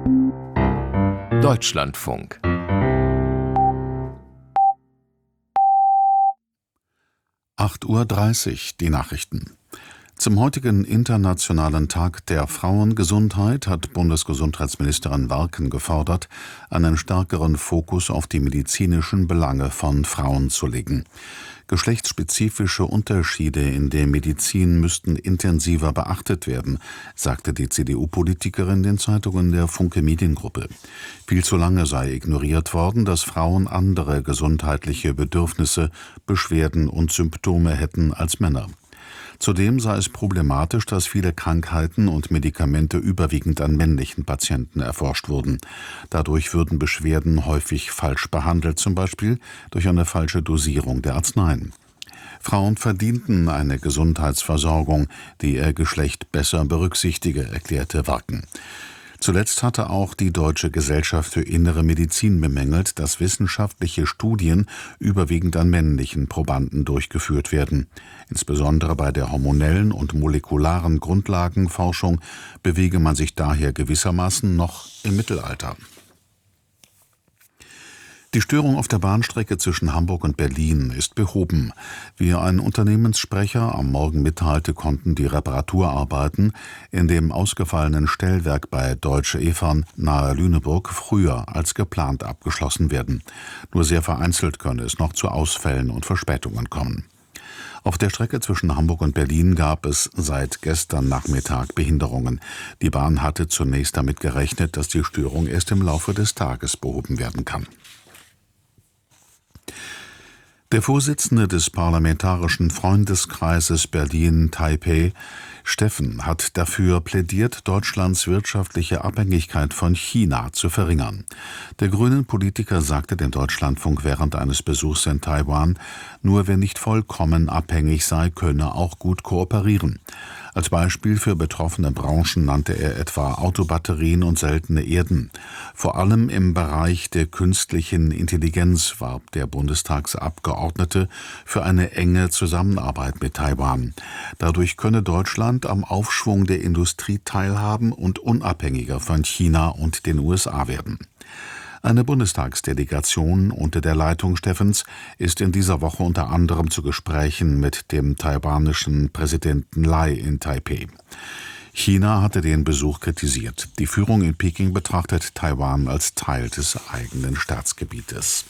Deutschlandfunk. (8:30 Uhr) die Nachrichten. Zum heutigen Internationalen Tag der Frauengesundheit hat Bundesgesundheitsministerin Warken gefordert, einen stärkeren Fokus auf die medizinischen Belange von Frauen zu legen. Geschlechtsspezifische Unterschiede in der Medizin müssten intensiver beachtet werden, sagte die CDU-Politikerin den Zeitungen der Funke Mediengruppe. Viel zu lange sei ignoriert worden, dass Frauen andere gesundheitliche Bedürfnisse, Beschwerden und Symptome hätten als Männer. Zudem sei es problematisch, dass viele Krankheiten und Medikamente überwiegend an männlichen Patienten erforscht wurden. Dadurch würden Beschwerden häufig falsch behandelt, zum Beispiel durch eine falsche Dosierung der Arzneien. Frauen verdienten eine Gesundheitsversorgung, die ihr Geschlecht besser berücksichtige, erklärte Warken. Zuletzt hatte auch die Deutsche Gesellschaft für Innere Medizin bemängelt, dass wissenschaftliche Studien überwiegend an männlichen Probanden durchgeführt werden. Insbesondere bei der hormonellen und molekularen Grundlagenforschung bewege man sich daher gewissermaßen noch im Mittelalter. Die Störung auf der Bahnstrecke zwischen Hamburg und Berlin ist behoben. Wie ein Unternehmenssprecher am Morgen mitteilte, konnten die Reparaturarbeiten in dem ausgefallenen Stellwerk bei Deutsche Efern nahe Lüneburg früher als geplant abgeschlossen werden. Nur sehr vereinzelt könne es noch zu Ausfällen und Verspätungen kommen. Auf der Strecke zwischen Hamburg und Berlin gab es seit gestern Nachmittag Behinderungen. Die Bahn hatte zunächst damit gerechnet, dass die Störung erst im Laufe des Tages behoben werden kann. Der Vorsitzende des Parlamentarischen Freundeskreises Berlin-Taipeh, Steffen, hat dafür plädiert, Deutschlands wirtschaftliche Abhängigkeit von China zu verringern. Der grünen Politiker sagte dem Deutschlandfunk während eines Besuchs in Taiwan, nur wer nicht vollkommen abhängig sei, könne auch gut kooperieren. Als Beispiel für betroffene Branchen nannte er etwa Autobatterien und seltene Erden. Vor allem im Bereich der künstlichen Intelligenz warb der Bundestagsabgeordnete für eine enge Zusammenarbeit mit Taiwan. Dadurch könne Deutschland am Aufschwung der Industrie teilhaben und unabhängiger von China und den USA werden. Eine Bundestagsdelegation unter der Leitung Steffens ist in dieser Woche unter anderem zu Gesprächen mit dem taiwanischen Präsidenten Lai in Taipeh. China hatte den Besuch kritisiert. Die Führung in Peking betrachtet Taiwan als Teil des eigenen Staatsgebietes.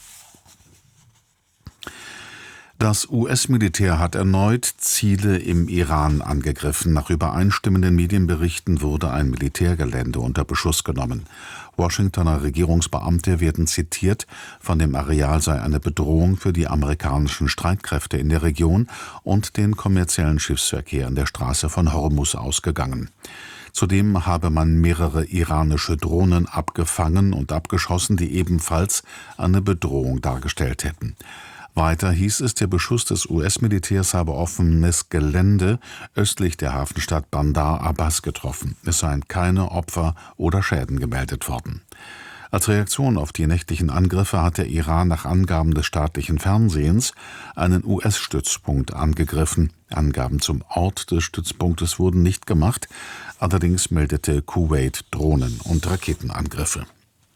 Das US-Militär hat erneut Ziele im Iran angegriffen. Nach übereinstimmenden Medienberichten wurde ein Militärgelände unter Beschuss genommen. Washingtoner Regierungsbeamte werden zitiert, von dem Areal sei eine Bedrohung für die amerikanischen Streitkräfte in der Region und den kommerziellen Schiffsverkehr an der Straße von Hormuz ausgegangen. Zudem habe man mehrere iranische Drohnen abgefangen und abgeschossen, die ebenfalls eine Bedrohung dargestellt hätten. Weiter hieß es, der Beschuss des US-Militärs habe offenes Gelände östlich der Hafenstadt Bandar Abbas getroffen. Es seien keine Opfer oder Schäden gemeldet worden. Als Reaktion auf die nächtlichen Angriffe hat der Iran nach Angaben des staatlichen Fernsehens einen US-Stützpunkt angegriffen. Angaben zum Ort des Stützpunktes wurden nicht gemacht, allerdings meldete Kuwait Drohnen- und Raketenangriffe.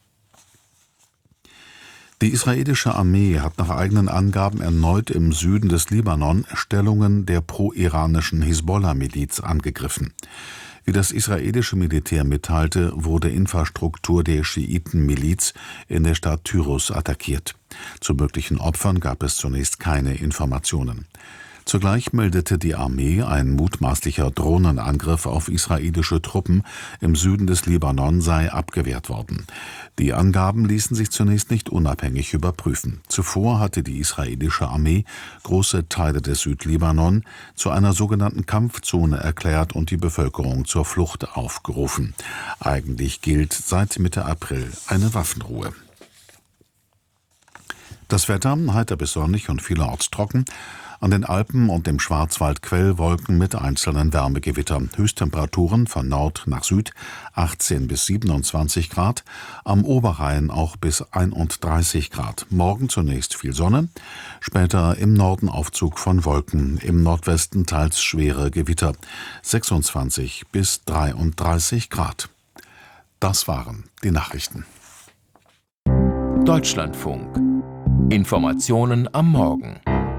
Die israelische Armee hat nach eigenen Angaben erneut im Süden des Libanon Stellungen der pro-iranischen Hisbollah-Miliz angegriffen. Wie das israelische Militär mitteilte, wurde Infrastruktur der Schiiten-Miliz in der Stadt Tyros attackiert. Zu möglichen Opfern gab es zunächst keine Informationen. Zugleich meldete die Armee, ein mutmaßlicher Drohnenangriff auf israelische Truppen im Süden des Libanon sei abgewehrt worden. Die Angaben ließen sich zunächst nicht unabhängig überprüfen. Zuvor hatte die israelische Armee große Teile des Südlibanon zu einer sogenannten Kampfzone erklärt und die Bevölkerung zur Flucht aufgerufen. Eigentlich gilt seit Mitte April eine Waffenruhe. Das Wetter heiter bis sonnig und vielerorts trocken. An den Alpen und dem Schwarzwald Quellwolken mit einzelnen Wärmegewittern. Höchsttemperaturen von Nord nach Süd 18 bis 27 Grad, am Oberrhein auch bis 31 Grad. Morgen zunächst viel Sonne, später im Norden Aufzug von Wolken, im Nordwesten teils schwere Gewitter 26 bis 33 Grad. Das waren die Nachrichten. Deutschlandfunk. Informationen am Morgen.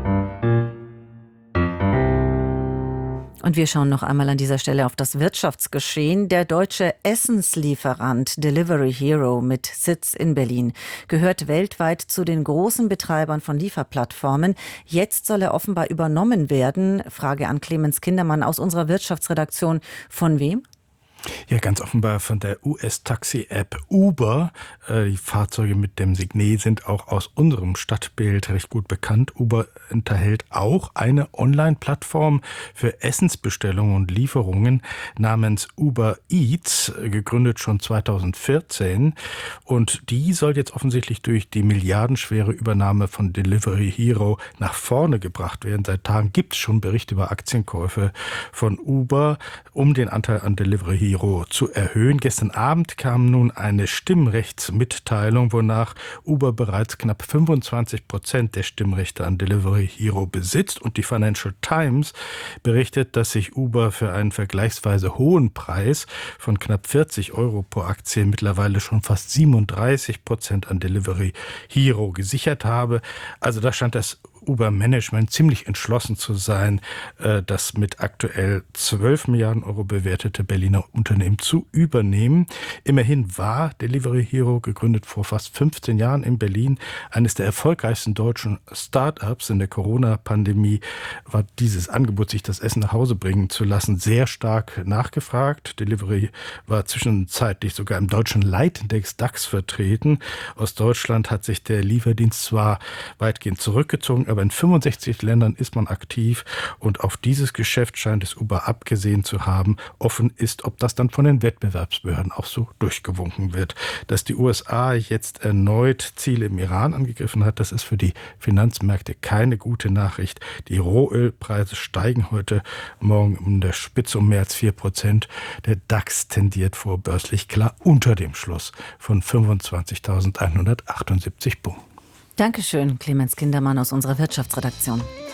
Und wir schauen noch einmal an dieser Stelle auf das Wirtschaftsgeschehen. Der deutsche Essenslieferant Delivery Hero mit Sitz in Berlin gehört weltweit zu den großen Betreibern von Lieferplattformen. Jetzt soll er offenbar übernommen werden. Frage an Clemens Kindermann aus unserer Wirtschaftsredaktion. Von wem? Ja, ganz offenbar von der US-Taxi-App Uber. Die Fahrzeuge mit dem Signet sind auch aus unserem Stadtbild recht gut bekannt. Uber enthält auch eine Online-Plattform für Essensbestellungen und Lieferungen namens Uber Eats, gegründet schon 2014. Und die soll jetzt offensichtlich durch die milliardenschwere Übernahme von Delivery Hero nach vorne gebracht werden. Seit Tagen gibt es schon Berichte über Aktienkäufe von Uber, um den Anteil an Delivery Hero zu erhöhen. Gestern Abend kam nun eine Stimmrechtsmitteilung, wonach Uber bereits knapp 25% der Stimmrechte an Delivery Hero besitzt. Und die Financial Times berichtet, dass sich Uber für einen vergleichsweise hohen Preis von knapp 40 Euro pro Aktie mittlerweile schon fast 37% an Delivery Hero gesichert habe. Also da scheint das Uber-Management ziemlich entschlossen zu sein, das mit aktuell 12 Milliarden Euro bewertete Berliner Unternehmen zu übernehmen. Immerhin war Delivery Hero, gegründet vor fast 15 Jahren in Berlin, eines der erfolgreichsten deutschen Start-ups. In der Corona-Pandemie war dieses Angebot, sich das Essen nach Hause bringen zu lassen, sehr stark nachgefragt. Delivery war zwischenzeitlich sogar im deutschen Leitindex DAX vertreten. Aus Deutschland hat sich der Lieferdienst zwar weitgehend zurückgezogen, aber in 65 Ländern ist man aktiv und auf dieses Geschäft scheint es Uber abgesehen zu haben. Offen ist, ob das dann von den Wettbewerbsbehörden auch so durchgewunken wird. Dass die USA jetzt erneut Ziele im Iran angegriffen hat, das ist für die Finanzmärkte keine gute Nachricht. Die Rohölpreise steigen heute Morgen um der Spitze um mehr als 4%. Der DAX tendiert vorbörslich klar unter dem Schluss von 25.178 Punkten. Dankeschön, Clemens Kindermann aus unserer Wirtschaftsredaktion.